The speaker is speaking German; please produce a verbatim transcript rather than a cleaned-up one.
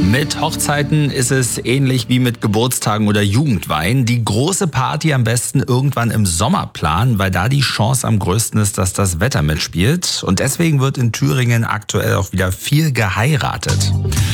Mit Hochzeiten ist es ähnlich wie mit Geburtstagen oder Jugendweihen. Die große Party am besten irgendwann im Sommer planen, weil da die Chance am größten ist, dass das Wetter mitspielt. Und deswegen wird in Thüringen aktuell auch wieder viel geheiratet.